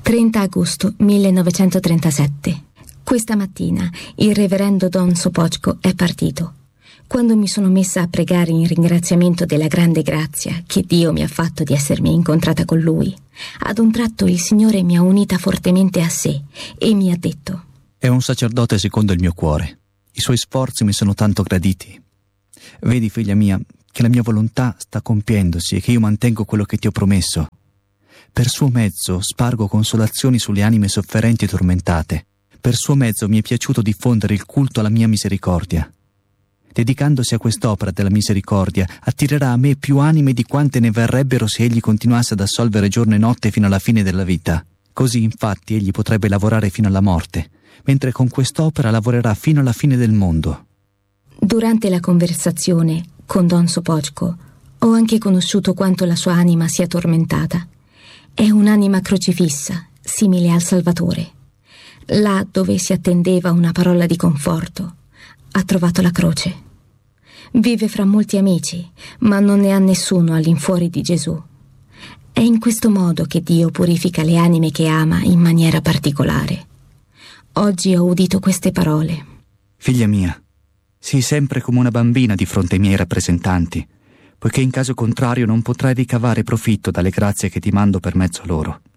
30 agosto 1937. Questa mattina il reverendo Don Sopocko è partito. Quando mi sono messa a pregare in ringraziamento della grande grazia che Dio mi ha fatto di essermi incontrata con lui, ad un tratto il Signore mi ha unita fortemente a sé e mi ha detto: è un sacerdote secondo il mio cuore. I suoi sforzi mi sono tanto graditi. Vedi, figlia mia, che la mia volontà sta compiendosi e che io mantengo quello che ti ho promesso. Per suo mezzo spargo consolazioni sulle anime sofferenti e tormentate. Per suo mezzo mi è piaciuto diffondere il culto alla mia misericordia. Dedicandosi a quest'opera della misericordia, attirerà a me più anime di quante ne verrebbero se egli continuasse ad assolvere giorno e notte fino alla fine della vita. Così, infatti, egli potrebbe lavorare fino alla morte, mentre con quest'opera lavorerà fino alla fine del mondo. Durante la conversazione con Don Sopocko ho anche conosciuto quanto la sua anima sia tormentata. È un'anima crocifissa, simile al Salvatore. Là dove si attendeva una parola di conforto, ha trovato la croce. Vive fra molti amici, ma non ne ha nessuno all'infuori di Gesù. È in questo modo che Dio purifica le anime che ama in maniera particolare. Oggi ho udito queste parole. Figlia mia, sii sempre come una bambina di fronte ai miei rappresentanti, poiché in caso contrario non potrai ricavare profitto dalle grazie che ti mando per mezzo loro.